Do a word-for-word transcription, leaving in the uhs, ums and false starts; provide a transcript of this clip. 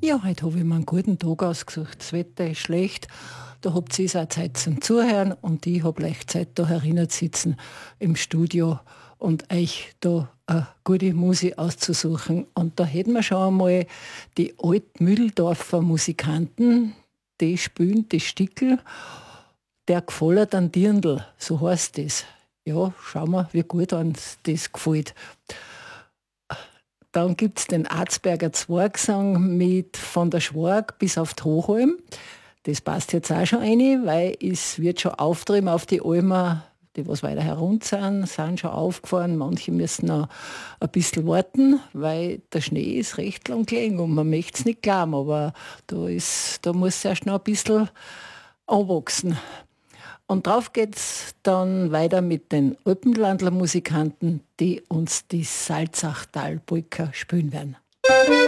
Ja, heute habe ich mir einen guten Tag ausgesucht. Das Wetter ist schlecht. Da habt ihr auch Zeit zum Zuhören und ich habe leicht Zeit, da herinnen zu sitzen im Studio und euch da eine gute Musik auszusuchen. Und da hätten wir schon einmal die Altmühldorfer Musikanten, die spielen die Stickel, der gefällt an Dirndl, so heißt das. Ja, schauen wir, wie gut uns das gefällt. Dann gibt es den Arzberger Zwergsang mit von der Schwarg bis auf die Hochalm. Das passt jetzt auch schon rein, weil es wird schon auftrieben auf die Almer, die was weiter herunter sind, sind schon aufgefahren. Manche müssen noch ein bisschen warten, weil der Schnee ist recht lang gelegen und man möchte es nicht glauben, aber da, ist, da muss es erst noch ein bisschen anwachsen. Und drauf geht's dann weiter mit den Alpenlandler Musikanten, die uns die Salzachtal-Polka spielen werden.